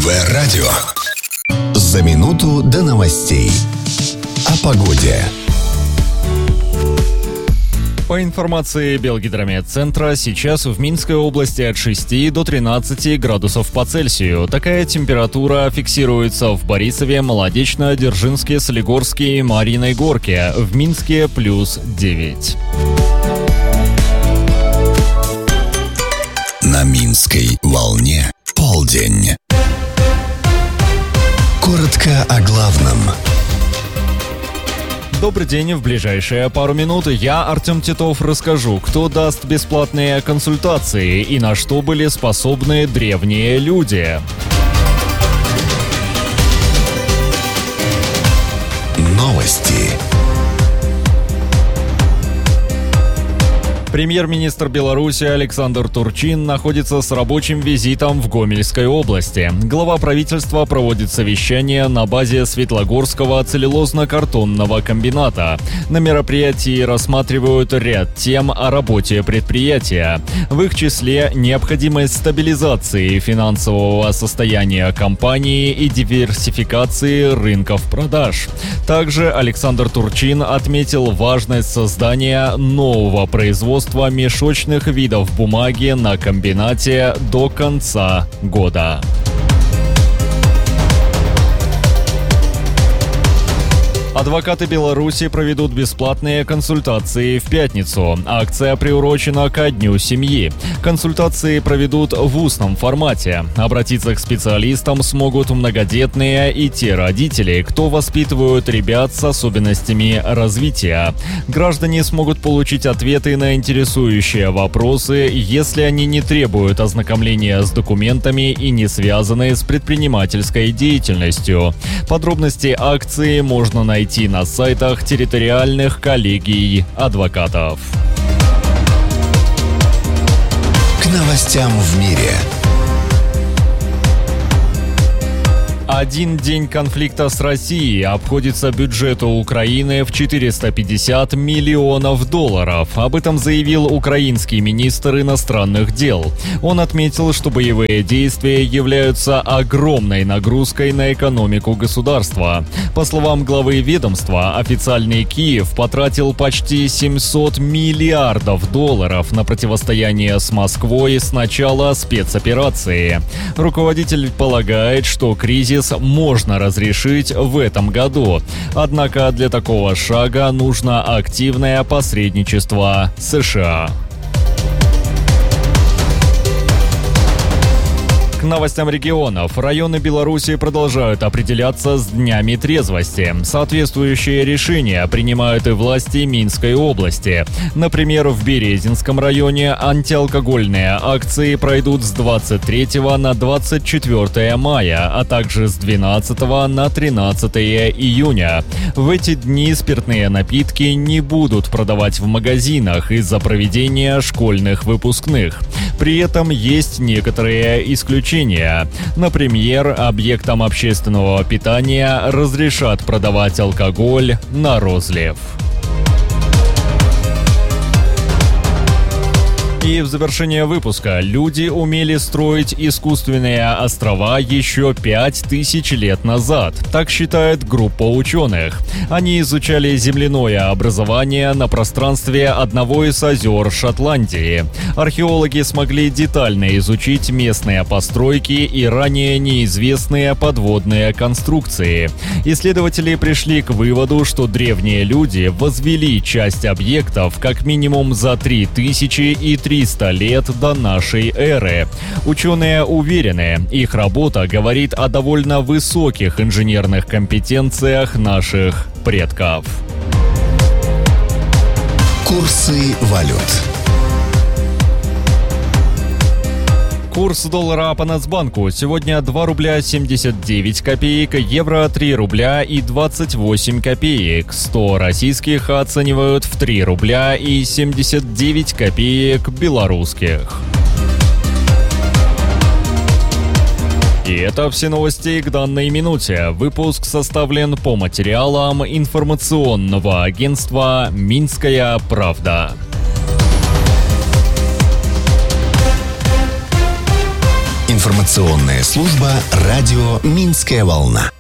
Радио. За минуту до новостей. О погоде. По информации Белгидрометцентра, сейчас в Минской области от 6 до 13 градусов по Цельсию. Такая температура фиксируется в Борисове, Молодечно, Дзержинске, Солигорске и Мариной Горке. В Минске плюс 9. На Минской волне полдень. Коротко о главном. Добрый день. В ближайшие пару минут я, Артем Титов, расскажу, кто даст бесплатные консультации и на что были способны древние люди. Новости. Премьер-министр Беларуси Александр Турчин находится с рабочим визитом в Гомельской области. Глава правительства проводит совещание на базе Светлогорского целлюлозно-картонного комбината. На мероприятии рассматривают ряд тем о работе предприятия. В их числе необходимость стабилизации финансового состояния компании и диверсификации рынков продаж. Также Александр Турчин отметил важность создания нового производства мешочных видов бумаги на комбинате до конца года. Адвокаты Беларуси проведут бесплатные консультации в пятницу. Акция приурочена ко Дню семьи. Консультации проведут в устном формате. Обратиться к специалистам смогут многодетные и те родители, кто воспитывают ребят с особенностями развития. Граждане смогут получить ответы на интересующие вопросы, если они не требуют ознакомления с документами и не связаны с предпринимательской деятельностью. Подробности акции можно найти на сайтах территориальных коллегий адвокатов. К новостям в мире. Один день конфликта с Россией обходится бюджету Украины в 450 миллионов долларов. Об этом заявил украинский министр иностранных дел. Он отметил, что боевые действия являются огромной нагрузкой на экономику государства. По словам главы ведомства, официальный Киев потратил почти 700 миллиардов долларов на противостояние с Москвой с начала спецоперации. Руководитель полагает, что кризис можно разрешить в этом году. Однако для такого шага нужно активное посредничество США. К новостям регионов. Районы Беларуси продолжают определяться с днями трезвости. Соответствующие решения принимают и власти Минской области. Например, в Березинском районе антиалкогольные акции пройдут с 23 на 24 мая, а также с 12 на 13 июня. В эти дни спиртные напитки не будут продавать в магазинах из-за проведения школьных выпускных. При этом есть некоторые исключения. Например, объектам общественного питания разрешат продавать алкоголь на розлив. И в завершение выпуска. Люди умели строить искусственные острова еще 5000 лет назад. Так считает группа ученых. Они изучали земляное образование на пространстве одного из озер Шотландии. Археологи смогли детально изучить местные постройки и ранее неизвестные подводные конструкции. Исследователи пришли к выводу, что древние люди возвели часть объектов как минимум за 3300 лет до нашей эры. Ученые уверены, их работа говорит о довольно высоких инженерных компетенциях наших предков. Курсы валют. Курс доллара по Нацбанку. Сегодня 2 рубля 79 копеек, евро 3 рубля и 28 копеек. 100 российских оценивают в 3 рубля и 79 копеек белорусских. И это все новости к данной минуте. Выпуск составлен по материалам информационного агентства «Минская правда». Информационная служба радио «Минская волна».